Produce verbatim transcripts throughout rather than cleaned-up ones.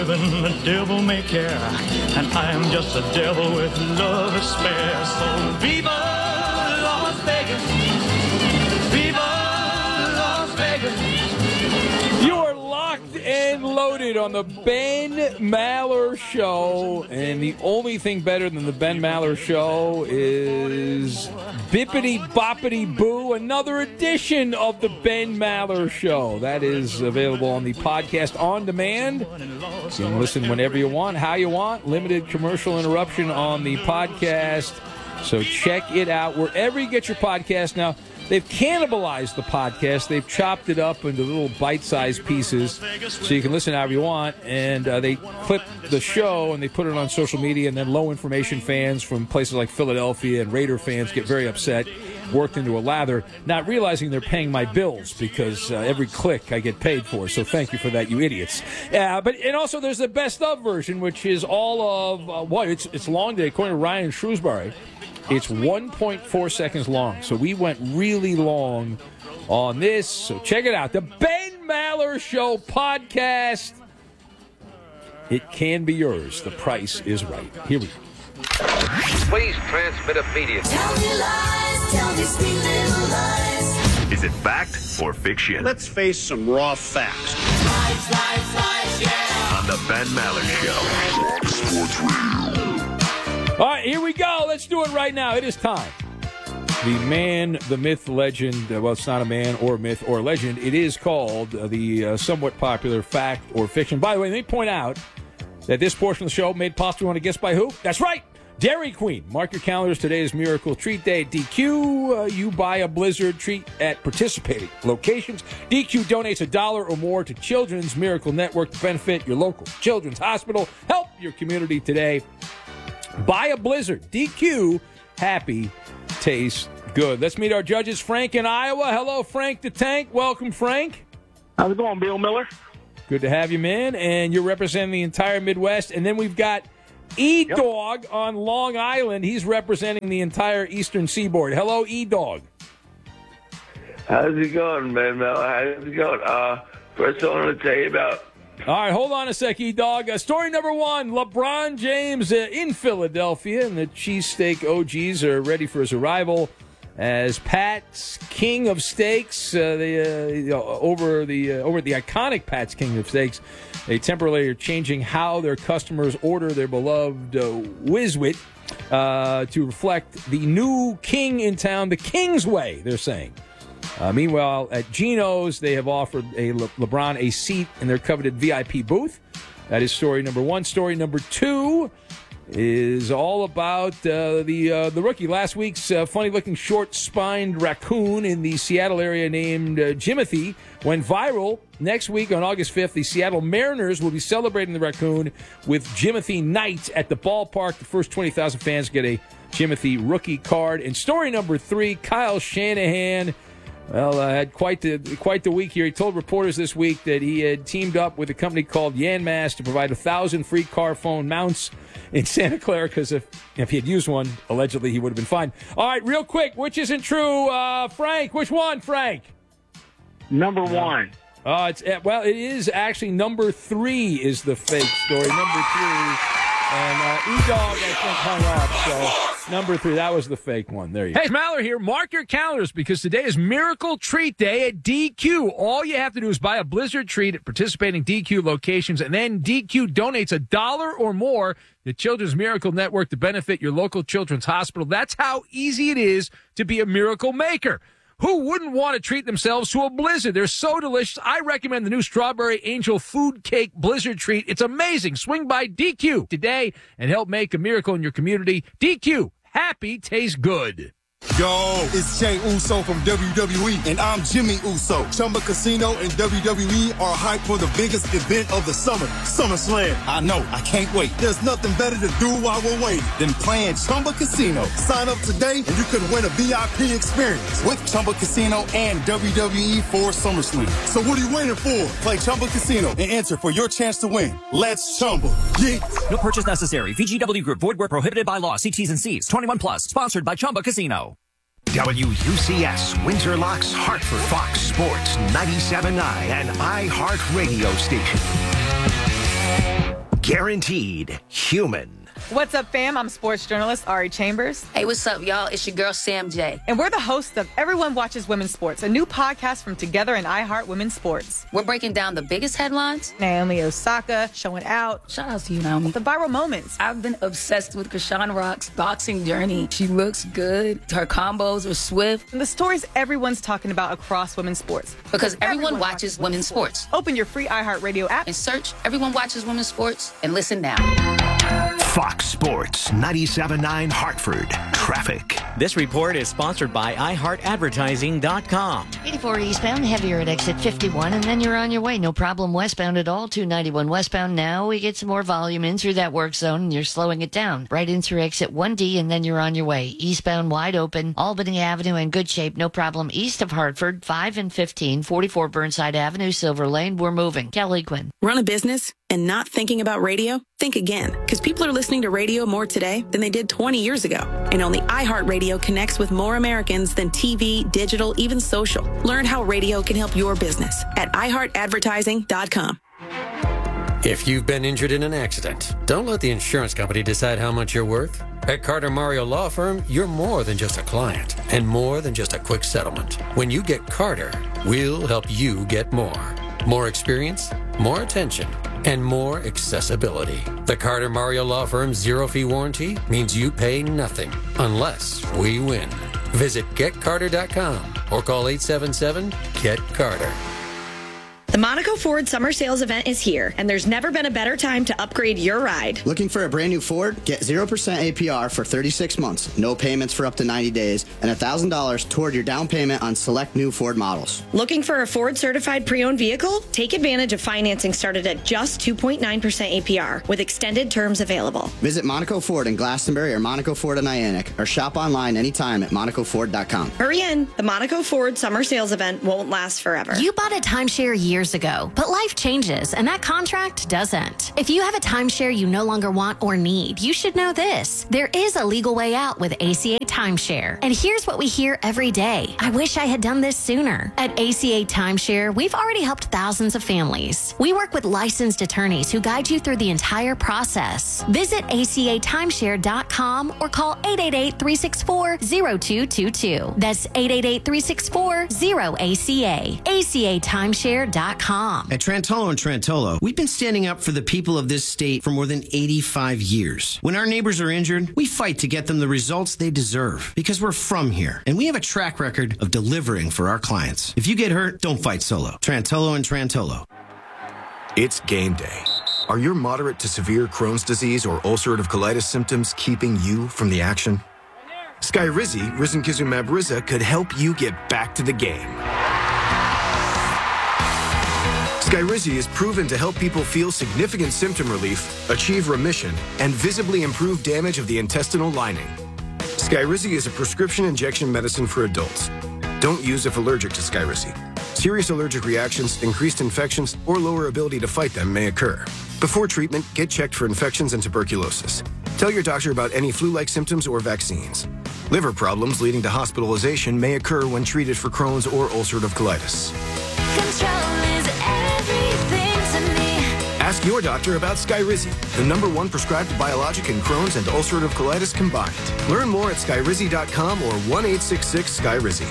The devil may care, and I am just a devil with love to spare. So viva Las Vegas, viva Las Vegas. You are locked and loaded on the Ben Maller Show, and the only thing better than the Ben Maller Show is Bippity Boppity Boo, another edition of the Ben Maller Show. That is available on the podcast on demand. You can listen whenever you want, how you want. Limited commercial interruption on the podcast. So check it out wherever you get your podcast. Now, they've cannibalized the podcast. They've chopped it up into little bite-sized pieces so you can listen however you want. And uh, they clip the show and they put it on social media, and then low-information fans from places like Philadelphia and Raider fans get very upset, worked into a lather, not realizing they're paying my bills because uh, every click I get paid for. So thank you for that, you idiots. Uh, but and also there's the best of version, which is all of uh, what it's it's long day. According to Ryan Shrewsbury, it's one point four seconds long. So we went really long on this. So check it out, the Ben Maller Show podcast. It can be yours. The price is right. Here we go. Please transmit immediately. Tell me lies, tell me sweet little lies. Is it fact or fiction? Let's face some raw facts. Lies, lies, lies, yeah. On the Ben Maller Show. All right, here we go. Let's do it right now. It is time. The man, the myth, legend, uh, well, it's not a man or myth or legend. It is called uh, the uh, somewhat popular fact or fiction. By the way, let me point out that this portion of the show made possible, you want to guess by who? That's right, Dairy Queen. Mark your calendars. Today is Miracle Treat Day at D Q. Uh, you buy a Blizzard treat at participating locations. D Q donates a dollar or more to Children's Miracle Network to benefit your local children's hospital. Help your community today. Buy a Blizzard. D Q. Happy tastes good. Let's meet our judges. Frank in Iowa. Hello, Frank the Tank. Welcome, Frank. How's it going, Bill Miller? Good to have you, man. And you're representing the entire Midwest. And then we've got E-Dog yep. on Long Island. He's representing the entire Eastern Seaboard. Hello, E-Dog. How's it going, man? How's it going? Uh, first, I want to tell you about... All right, hold on a sec, E-Dog. Uh, story number one, LeBron James uh, in Philadelphia, and the cheesesteak O Gs are ready for his arrival as Pat's King of Steaks. Uh, they, uh, you know, over the uh, over the iconic Pat's King of Steaks, they temporarily are changing how their customers order their beloved uh, Whiz-Wit uh, to reflect the new king in town, the King's Way, they're saying. Uh, meanwhile, at Geno's, they have offered a Le- LeBron a seat in their coveted V I P booth. That is story number one. Story number two is all about uh, the uh, the rookie. Last week's uh, funny-looking short-spined raccoon in the Seattle area named uh, Jimothy went viral. Next week, on August fifth, the Seattle Mariners will be celebrating the raccoon with Jimothy Night at the ballpark. The first twenty thousand fans get a Jimothy rookie card. And story number three, Kyle Shanahan... Well, uh, had quite the quite the week here. He told reporters this week that he had teamed up with a company called Yanmass to provide a thousand free car phone mounts in Santa Clara because if if he had used one, allegedly he would have been fine. All right, real quick, which isn't true, uh, Frank? Which one, Frank? Number one. Uh, it's well, it is actually number three is the fake story. Number three, and uh, E-Dog I think hung up. So number three, that was the fake one. There you go. Hey, it's Maller here. Mark your calendars because today is Miracle Treat Day at D Q. All you have to do is buy a Blizzard treat at participating D Q locations, and then D Q donates a dollar or more to Children's Miracle Network to benefit your local children's hospital. That's how easy it is to be a miracle maker. Who wouldn't want to treat themselves to a Blizzard? They're so delicious. I recommend the new Strawberry Angel Food Cake Blizzard treat. It's amazing. Swing by D Q today and help make a miracle in your community. D Q, happy tastes good. Yo, it's Jay Uso from W W E, and I'm Jimmy Uso. Chumba Casino and W W E are hyped for the biggest event of the summer, SummerSlam. I know, I can't wait. There's nothing better to do while we're waiting than playing Chumba Casino. Sign up today, and you could win a V I P experience with Chumba Casino and W W E for SummerSlam. So what are you waiting for? Play Chumba Casino and enter for your chance to win. Let's Chumba. Yeah. No purchase necessary. V G W Group. Void where prohibited by law. See T's and C's. twenty-one plus. Sponsored by Chumba Casino. W U C S, Windsor Locks, Hartford, Fox Sports, ninety-seven point nine, and iHeart Radio Station. Guaranteed human. What's up, fam? I'm sports journalist Ari Chambers. Hey, what's up, y'all? It's your girl, Sam J. And we're the hosts of Everyone Watches Women's Sports, a new podcast from Together and iHeart Women's Sports. We're breaking down the biggest headlines. Naomi Osaka showing out. Shout out to you, Naomi. The viral moments. I've been obsessed with Krishan Rock's boxing journey. She looks good. Her combos are swift. And the stories everyone's talking about across women's sports. Because everyone, everyone watches women's sports. sports. Open your free iHeartRadio app and search Everyone Watches Women's Sports and listen now. Fox Sports ninety-seven point nine Hartford. Traffic. This report is sponsored by i heart advertising dot com. eighty-four eastbound, heavier at exit fifty-one, and then you're on your way. No problem westbound at all. two ninety-one westbound now. We get some more volume in through that work zone, and you're slowing it down. Right in through exit one D, and then you're on your way. Eastbound wide open. Albany Avenue in good shape. No problem east of Hartford. five and fifteen. forty-four Burnside Avenue, Silver Lane. We're moving. Kelly Quinn. Run a business and not thinking about radio? Think again, because people are listening to radio more today than they did twenty years ago. And only iHeartRadio connects with more Americans than T V, digital, even social. Learn how radio can help your business at i heart advertising dot com. If you've been injured in an accident, don't let the insurance company decide how much you're worth. At Carter Mario Law Firm, you're more than just a client and more than just a quick settlement. When you get Carter, we'll help you get more. More experience, more attention, and more accessibility. The Carter Mario Law Firm's zero-fee warranty means you pay nothing unless we win. Visit get carter dot com or call eight seven seven, get carter. The Monaco Ford Summer Sales Event is here, and there's never been a better time to upgrade your ride. Looking for a brand new Ford? Get zero percent A P R for thirty-six months, no payments for up to ninety days, and one thousand dollars toward your down payment on select new Ford models. Looking for a Ford certified pre-owned vehicle? Take advantage of financing started at just two point nine percent A P R with extended terms available. Visit Monaco Ford in Glastonbury or Monaco Ford in Niantic, or shop online anytime at monaco ford dot com. Hurry in. The Monaco Ford Summer Sales Event won't last forever. You bought a timeshare years ago, but life changes, and that contract doesn't. If you have a timeshare you no longer want or need, you should know this. There is a legal way out with A C A Timeshare. And here's what we hear every day. I wish I had done this sooner. At A C A Timeshare, we've already helped thousands of families. We work with licensed attorneys who guide you through the entire process. Visit A C A timeshare dot com or call eight eight eight, three six four, zero two two two. That's eight eight eight, three six four, zero A C A. A C A timeshare dot com. At Trantolo and Trantolo, we've been standing up for the people of this state for more than eighty-five years. When our neighbors are injured, we fight to get them the results they deserve because we're from here and we have a track record of delivering for our clients. If you get hurt, don't fight solo. Trantolo and Trantolo. It's game day. Are your moderate to severe Crohn's disease or ulcerative colitis symptoms keeping you from the action? Skyrizi, risankizumab Riza, could help you get back to the game. Skyrizi is proven to help people feel significant symptom relief, achieve remission, and visibly improve damage of the intestinal lining. Skyrizi is a prescription injection medicine for adults. Don't use if allergic to Skyrizi. Serious allergic reactions, increased infections, or lower ability to fight them may occur. Before treatment, get checked for infections and tuberculosis. Tell your doctor about any flu-like symptoms or vaccines. Liver problems leading to hospitalization may occur when treated for Crohn's or ulcerative colitis. Control is everything to me. Ask your doctor about Skyrizi, the number one prescribed biologic in Crohn's and ulcerative colitis combined. Learn more at skyrizi dot com or one eight six six Skyrizi.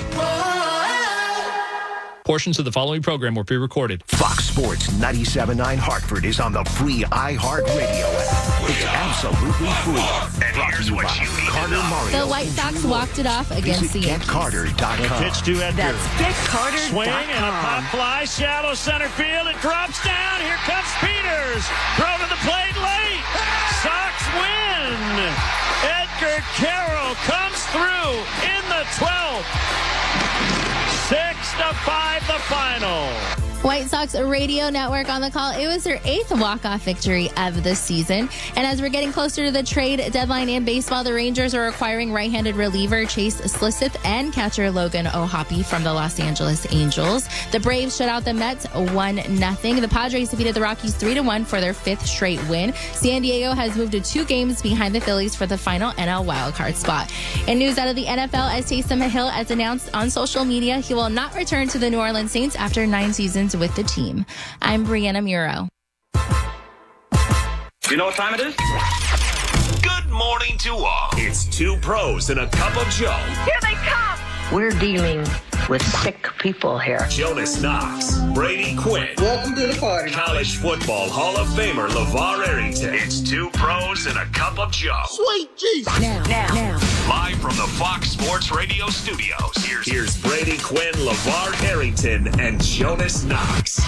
Portions of the following program were pre-recorded. Fox Sports ninety-seven point nine Hartford is on the free iHeartRadio app. It's absolutely free. And here's what you need Carter Mario. The White Sox walked it off against the Yankees. get carter dot com. Pitch to Edgar. That's get carter dot com. Swing and a pop fly, shallow center field. It drops down. Here comes Peters. Throw to the plate late. Sox win. Edgar Carroll comes through in the twelfth. Six to five, the final. White Sox Radio Network on the call. It was their eighth walk-off victory of the season. And as we're getting closer to the trade deadline in baseball, the Rangers are acquiring right-handed reliever Chase Slisseth and catcher Logan O'Hoppe from the Los Angeles Angels. The Braves shut out the Mets one nothing. The Padres defeated the Rockies three to one for their fifth straight win. San Diego has moved to two games behind the Phillies for the final N L wildcard spot. In news out of the N F L, as Taysom Hill has announced on social media, he will not return to the New Orleans Saints after nine seasons with the team. I'm Brianna Muro. You know what time it is? Good morning to all. It's two pros and a cup of Joe. Here they come. We're dealing with sick people here. Jonas Knox, Brady Quinn. Welcome to the party. College football Hall of Famer LeVar Arrington. It's two pros and a cup of Joe. Sweet Jesus. Now, now, now. Live from the Fox Sports Radio studios. Here's, here's Brady Quinn, LeVar Arrington, and Jonas Knox.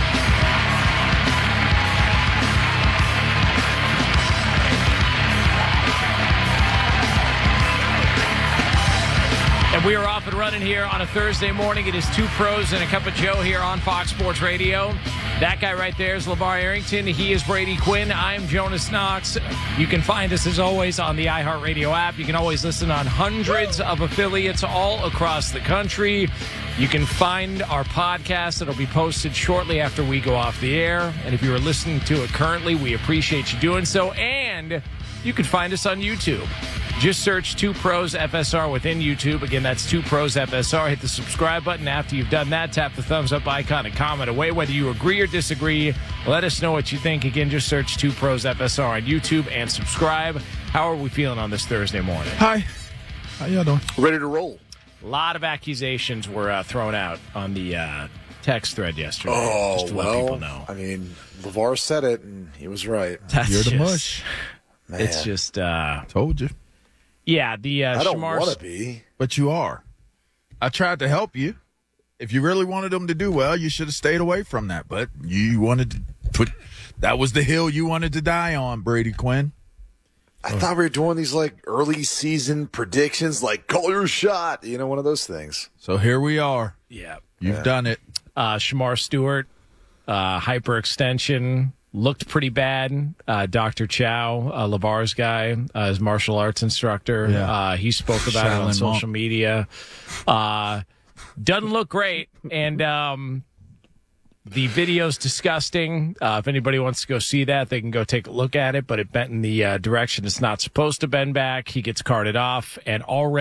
And we are off and running here on a Thursday morning. It is two pros and a cup of Joe here on Fox Sports Radio. That guy right there is LeVar Arrington. He is Brady Quinn. I am Jonas Knox. You can find us, as always, on the iHeartRadio app. You can always listen on hundreds of affiliates all across the country. You can find our podcast. It'll be posted shortly after we go off the air. And if you are listening to it currently, we appreciate you doing so. And you can find us on YouTube. Just search two pros F S R within YouTube. Again, that's two pros F S R. Hit the subscribe button. After you've done that, tap the thumbs up icon and comment away. Whether you agree or disagree, let us know what you think. Again, just search two pros F S R on YouTube and subscribe. How are we feeling on this Thursday morning? Hi. How y'all doing? Ready to roll. A lot of accusations were uh, thrown out on the uh, text thread yesterday. Oh, just to well, let people know. I mean, LeVar said it, and he was right. That's You're the just, mush. Man. It's just... Uh, Told you. Yeah, the uh, I don't Shamar- want to be. But you are. I tried to help you. If you really wanted them to do well, you should have stayed away from that. But you wanted to put – that was the hill you wanted to die on, Brady Quinn. I oh. thought we were doing these, like, early season predictions, like, call your shot, you know, one of those things. So here we are. Yeah. You've yeah. done it. Uh, Shamar Stewart, uh, hyperextension, looked pretty bad. Uh, Doctor Chow, uh, LeVar's guy, uh, his martial arts instructor, Yeah. uh, he spoke about it on Shaolin social monk. media. Uh, doesn't look great, and um, the video's disgusting. Uh, if anybody wants to go see that, they can go take a look at it, but it bent in the uh, direction it's not supposed to bend back. He gets carted off, and already